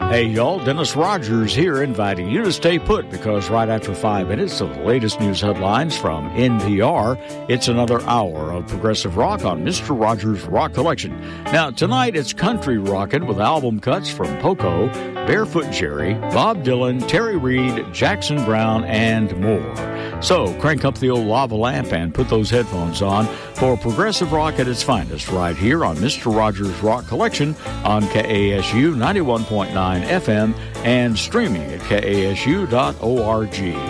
Hey, y'all, Dennis Rogers here, inviting you to stay put because right after 5 minutes of the latest news headlines from NPR, it's another hour of progressive rock on Mr. Rogers' Rock Collection. Now, tonight it's country rockin' with album cuts from Poco, Barefoot Jerry, Bob Dylan, Terry Reid, Jackson Browne, and more. So, crank up the old lava lamp and put those headphones on for progressive rock at its finest right here on Mr. Rogers' Rock Collection on KASU 91.9 FM and streaming at KASU.org.